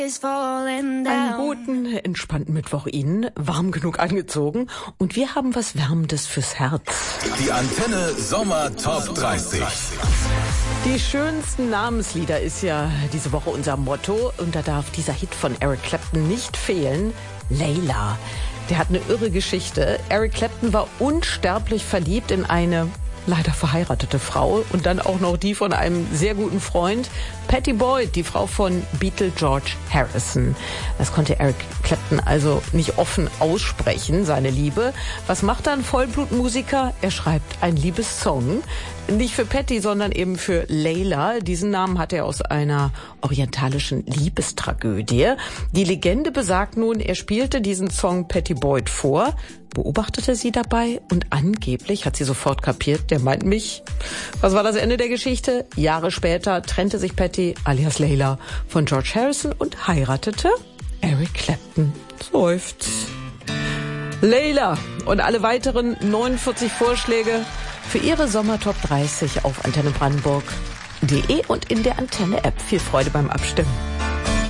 Einen guten, entspannten Mittwoch Ihnen, warm genug angezogen und wir haben was Wärmendes fürs Herz. Die Antenne Sommer Top 30. Die schönsten Namenslieder ist ja diese Woche unser Motto und da darf dieser Hit von Eric Clapton nicht fehlen, Layla. Der hat eine irre Geschichte. Eric Clapton war unsterblich verliebt in eine leider verheiratete Frau und dann auch noch die von einem sehr guten Freund, Pattie Boyd, die Frau von Beatle George Harrison. Das konnte Eric Clapton also nicht offen aussprechen, seine Liebe. Was macht dann Vollblutmusiker? Er schreibt einen Liebessong. Nicht für Pattie, sondern eben für Layla. Diesen Namen hat er aus einer orientalischen Liebestragödie. Die Legende besagt nun, er spielte diesen Song Pattie Boyd vor, beobachtete sie dabei und angeblich hat sie sofort kapiert, der meint mich. Was war das Ende der Geschichte? Jahre später trennte sich Pattie, alias Layla, von George Harrison und heiratete Eric Clapton. Seufzt. Layla und alle weiteren 49 Vorschläge für Ihre Sommertop 30 auf antennebrandenburg.de und in der Antenne-App. Viel Freude beim Abstimmen.